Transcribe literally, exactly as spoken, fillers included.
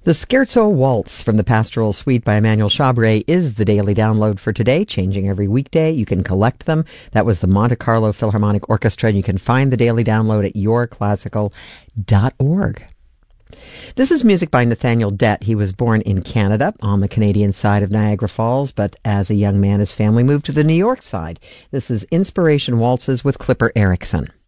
The Scherzo Waltz from the Pastoral Suite by Emmanuel Chabre is the daily download for today, changing every weekday. You can collect them. That was the Monte Carlo Philharmonic Orchestra, and you can find the daily download at your classical dot org. This is music by Nathaniel Dett. He was born in Canada on the Canadian side of Niagara Falls, but as a young man, his family moved to the New York side. This is Inspiration Waltzes with Clipper Erickson.